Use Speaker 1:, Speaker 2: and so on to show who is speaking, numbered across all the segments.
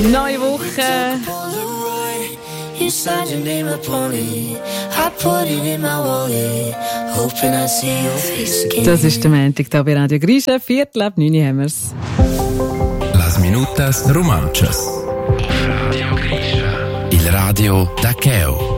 Speaker 1: Neue Woche. Das ist der Montag hier bei Radio Grisha. 8:45 haben wir es.
Speaker 2: Las minutas romanchas. Radio Grisha. Il radio da Cheo.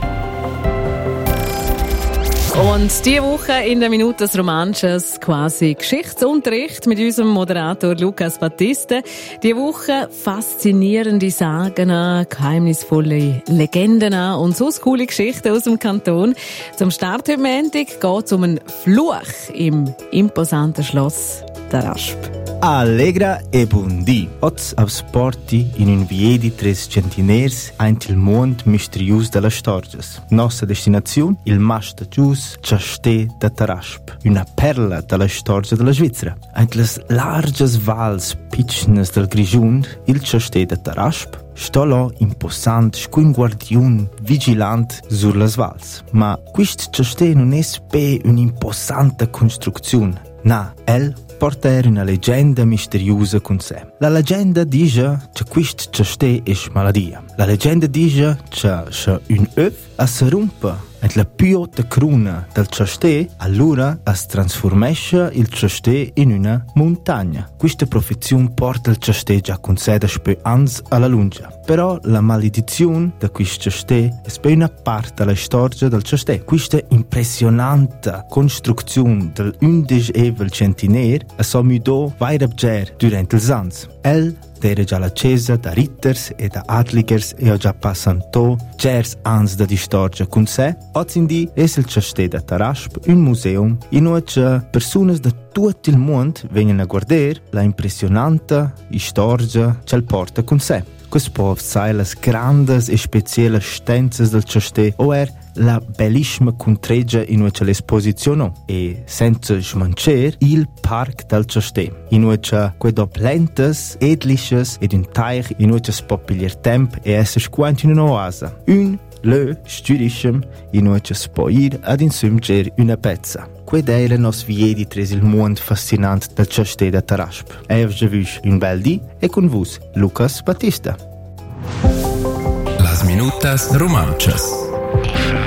Speaker 1: Und diese Woche in der Minutas Romanchas quasi Geschichtsunterricht mit unserem Moderator Lucas Battista. Diese Woche faszinierende Sagen an, geheimnisvolle Legenden an und sonst coole Geschichten aus dem Kanton. Zum Start heute Montag geht es um einen Fluch im imposanten Schloss Tarasp.
Speaker 3: Allegra e buondì. Oz absporti in un viedi tres centiners aint il mond misterius della storges. Nostra destinazione, il masta gius Ciastè da Tarasp, una perla della storge della Svizzera. Aint les larges vals pitchnes del Grigiun, il Ciastè da Tarasp, sto là imposant, scuin guardiun vigilant sur las vals. Ma quist Ciastè non è pe un'imposanta costruzione. Na, el porta una leggenda misteriosa con sé. La leggenda dice che quist Ciastè è maladia. La leggenda dice che un œuf si rompe et la più alta cruna del Ciastè, allora si trasformesce il Ciastè in una montagna. Questa profezione porta il Ciastè già con sé da spö ans alla lunga. Però la maledizione di questo Ciastè è per una parte della storia del Ciastè. Questa impressionante costruzione del 11 centinaire si mudò vairabger durante il ans. Era già la chiesa da ritters e da adligers e ho già passato gers ans da di storia con sé. Oggi è il Ciastè da Tarasp un museum in cui persone da tutto il mondo vengono a guardare la impressionante storia che porta con sé. Questo può essere le grandi e speciali stanze del Ciastè o la bellissima contreggia in cui l'esposizione e senza smancare il park del Ciastè in cui quelle plantes edliches ed un teich in cui si può pigliare tempo e essere quanto in un'oasa. Un le studischem in cui si può ir ad insumgere una pezza. Qued era nos viedi tres il mondo fascinante del Ciastè da Tarasp. E avete visto un bel dì e con voi Lucas Battista.
Speaker 2: Las minutas romanchas.